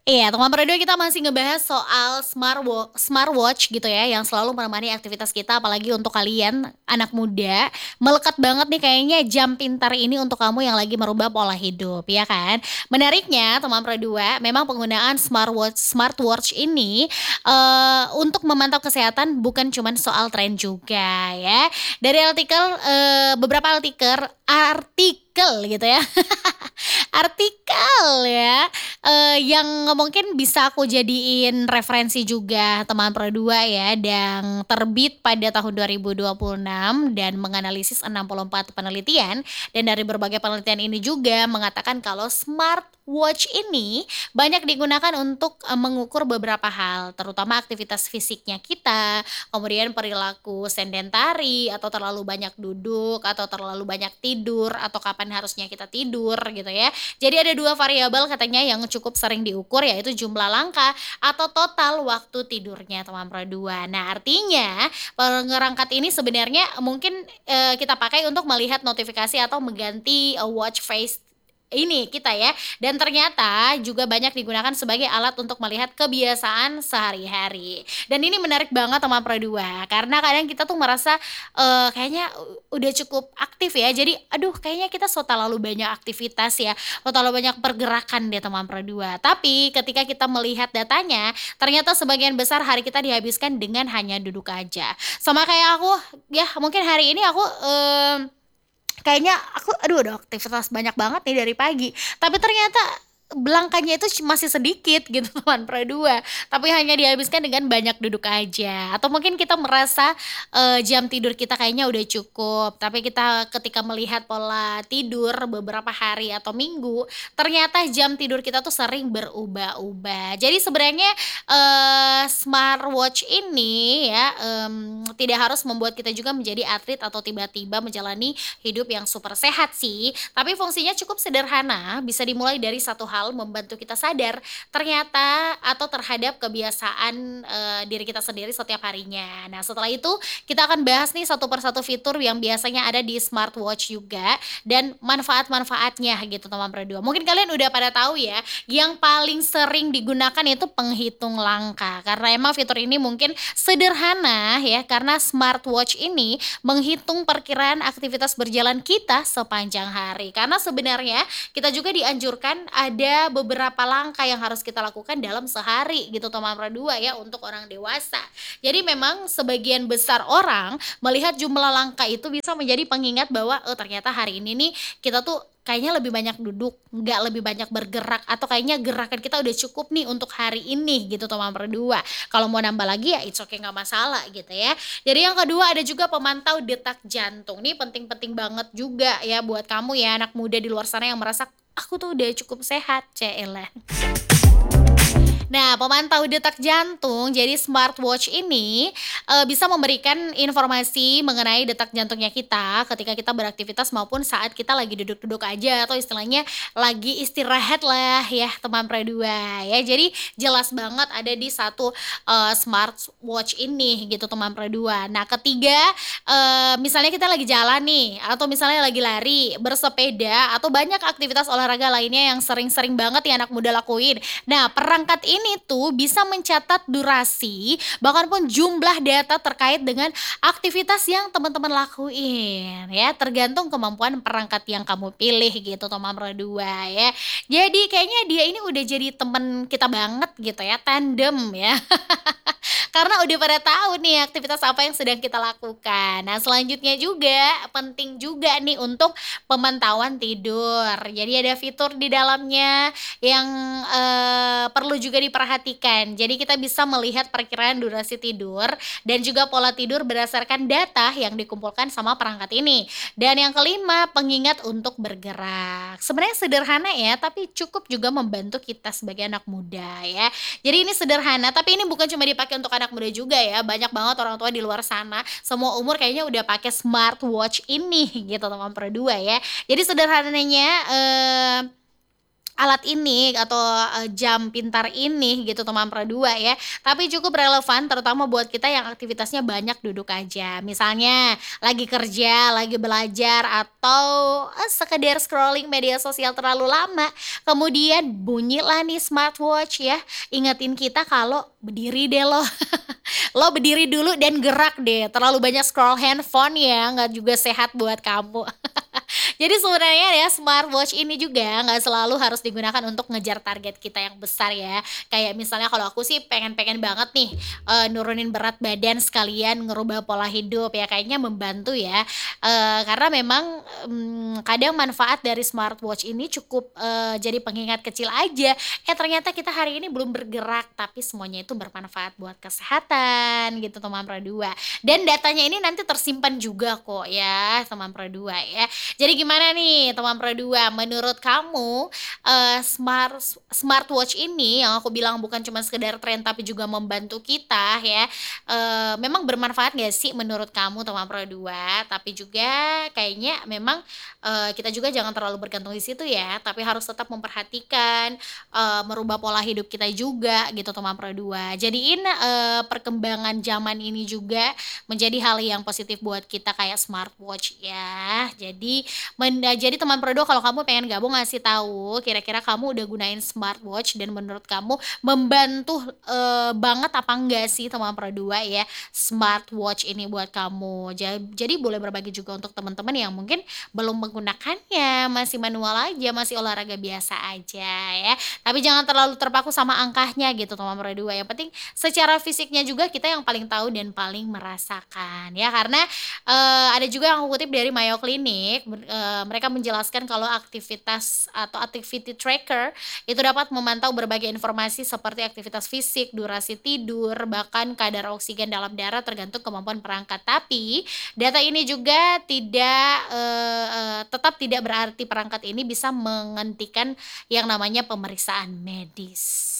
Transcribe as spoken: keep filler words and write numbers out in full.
Iya, teman berdua kita masih ngebahas soal smartwa smartwatch gitu ya, yang selalu menemani aktivitas kita, apalagi untuk kalian anak muda, melekat banget nih kayaknya jam pintar ini untuk kamu yang lagi merubah pola hidup, ya kan? Menariknya teman berdua, memang penggunaan smartwatch smartwatch ini, eee, untuk memantau kesehatan bukan cuman soal tren juga ya. Dari artikel, eee, beberapa artikel artikel gitu ya, artikel ya, eee, yang mungkin bisa aku jadiin referensi juga teman Pro dua ya, yang terbit pada tahun dua ribu dua puluh enam dan menganalisis enam puluh empat penelitian, dan dari berbagai penelitian ini juga mengatakan kalau smartwatch ini banyak digunakan untuk, eee, mengukur beberapa hal, terutama aktivitas fisiknya kita, kemudian perilaku sedentari atau terlalu banyak duduk, atau terlalu banyak tidur, atau kapan harusnya kita tidur gitu ya. Jadi ada dua variabel katanya yang cukup sering diukur yaitu jumlah langkah atau total waktu tidurnya teman Pro dua. Nah artinya pengerangkat ini sebenarnya mungkin, eee, kita pakai untuk melihat notifikasi atau mengganti, eee, watch face ini kita ya, dan ternyata juga banyak digunakan sebagai alat untuk melihat kebiasaan sehari-hari. Dan ini menarik banget teman Pro dua, karena kadang kita tuh merasa, eee, kayaknya u udah cukup aktif ya, jadi aduh kayaknya kita so terlalu banyak aktivitas ya, so terlalu banyak pergerakan deh teman Pro dua. Tapi ketika kita melihat datanya, ternyata sebagian besar hari kita dihabiskan dengan hanya duduk aja. Sama kayak aku, ya mungkin hari ini aku, mmm, kayaknya aku aduh ada aktivitas banyak banget nih dari pagi, tapi ternyata langkahnya itu c masih sedikit gitu teman Pro dua, tapi hanya dihabiskan dengan banyak duduk aja. Atau mungkin kita merasa, eee, jam tidur kita kayaknya udah cukup, tapi kita ketika melihat pola tidur beberapa hari atau minggu, ternyata jam tidur kita tuh sering berubah-ubah. Jadi sebenarnya, eee, smartwatch ini ya, mmm, tidak harus membuat kita juga menjadi atlet atau tiba-tiba menjalani hidup yang super sehat sih, tapi fungsinya cukup sederhana, bisa dimulai dari satu hal membantu kita sadar ternyata atau terhadap kebiasaan, eee, diri kita sendiri setiap harinya. Nah setelah itu kita akan bahas nih satu per satu fitur yang biasanya ada di smartwatch juga dan manfaat-manfaatnya gitu teman Pro dua. Mungkin kalian udah pada tahu ya, yang paling sering digunakan itu penghitung langkah, karena emang fitur ini mungkin sederhana ya, karena smartwatch ini menghitung perkiraan aktivitas berjalan kita sepanjang hari. Karena sebenarnya kita juga dianjurkan ada beberapa langkah yang harus kita lakukan dalam sehari gitu teman Pro dua ya untuk orang dewasa. Jadi memang sebagian besar orang melihat jumlah langkah itu bisa menjadi pengingat bahwa, oh ternyata hari ini nih kita tuh kayaknya lebih banyak duduk, nggak lebih banyak bergerak, atau kayaknya gerakan kita udah cukup nih untuk hari ini gitu teman Pro dua. Kalau mau nambah lagi ya it's okay nggak masalah gitu ya. Jadi yang kedua ada juga pemantau detak jantung, nih penting-penting banget juga ya buat kamu ya anak muda di luar sana yang merasa, "Aku tuh udah cukup sehat," ceelah. Nah pemantau detak jantung, jadi smartwatch ini, eee, bisa memberikan informasi mengenai detak jantungnya kita ketika kita beraktivitas maupun saat kita lagi duduk-duduk aja atau istilahnya lagi istirahat lah ya teman Pro dua ya. Jadi jelas banget ada di satu, eee, smartwatch ini gitu teman Pro dua. Nah ketiga, eee, misalnya kita lagi jalan nih atau misalnya lagi lari, bersepeda, atau banyak aktivitas olahraga lainnya yang sering-sering banget nih anak muda lakuin. Nah perangkat ini tuh bisa mencatat durasi, bahkan pun jumlah data terkait dengan aktivitas yang teman-teman lakuin ya, tergantung kemampuan perangkat yang kamu pilih gitu teman Pro dua ya. Jadi kayaknya dia ini udah jadi temen kita banget gitu ya, tandem ya. Karena udah pada tahu nih aktivitas apa yang sedang kita lakukan. Nah selanjutnya juga, penting juga nih untuk pemantauan tidur. Jadi ada fitur di dalamnya yang, eee, perlu juga diperhatikan. Jadi kita bisa melihat perkiraan durasi tidur dan juga pola tidur berdasarkan data yang dikumpulkan sama perangkat ini. Dan yang kelima, pengingat untuk bergerak. Sebenarnya sederhana ya, tapi cukup juga membantu kita sebagai anak muda ya. Jadi ini sederhana, tapi ini bukan cuma dipakai untuk anak muda juga ya, banyak banget orang tua di luar sana, semua umur kayaknya udah pakai smartwatch ini gitu teman Pro dua ya. Jadi sederhananya, eee alat ini atau, eee, jam pintar ini gitu teman Pro dua ya, tapi cukup relevan terutama buat kita yang aktivitasnya banyak duduk aja. Misalnya lagi kerja, lagi belajar, atau, eee, sekedar scrolling media sosial terlalu lama, kemudian bunyilah nih smartwatch ya, ingetin kita kalau, "Berdiri deh lo, lo berdiri dulu dan gerak deh, terlalu banyak scroll handphone ya, nggak juga sehat buat kamu." Jadi sebenarnya ya smartwatch ini juga nggak selalu harus digunakan untuk ngejar target kita yang besar ya. Kayak misalnya kalau aku sih pengen-pengen banget nih, eee, nurunin berat badan sekalian ngerubah pola hidup ya, kayaknya membantu ya. Eee, karena memang, mmm, kadang manfaat dari smartwatch ini cukup, eee, jadi pengingat kecil aja, eh ternyata kita hari ini belum bergerak, tapi semuanya itu bermanfaat buat kesehatan gitu teman Pro dua. Dan datanya ini nanti tersimpan juga kok ya teman Pro dua ya. Jadi gimana nih teman Pro dua, menurut kamu, eee, smart smartwatch ini yang aku bilang bukan cuma sekedar tren tapi juga membantu kita ya, eee, memang bermanfaat nggak sih menurut kamu teman Pro dua? Tapi juga kayaknya memang, eee, kita juga jangan terlalu bergantung di situ ya, tapi harus tetap memperhatikan, eee, merubah pola hidup kita juga gitu teman Pro dua. Jadiin, eee, perkembangan zaman ini juga menjadi hal yang positif buat kita kayak smartwatch ya. Jadi men eee, jadi teman Pro dua kalau kamu pengen gabung ngasih tahu kira-kira kamu udah gunain smartwatch dan menurut kamu membantu, eee, banget apa enggak sih teman Pro dua ya, smartwatch ini buat kamu. Ja jadi boleh berbagi juga untuk teman-teman yang mungkin belum menggunakannya, masih manual aja, masih olahraga biasa aja ya. Tapi jangan terlalu terpaku sama angkanya gitu teman Pro dua, yang penting secara fisiknya juga kita yang paling tahu dan paling merasakan ya. Karena, eee, ada juga yang aku kutip dari Mayo Clinic, ber eee, mereka menjelaskan kalau aktivitas atau activity tracker itu dapat memantau berbagai informasi seperti aktivitas fisik, durasi tidur, bahkan kadar oksigen dalam darah tergantung kemampuan perangkat. Tapi data ini juga tidak, eee eee, tetap tidak berarti perangkat ini bisa menghentikan yang namanya pemeriksaan medis.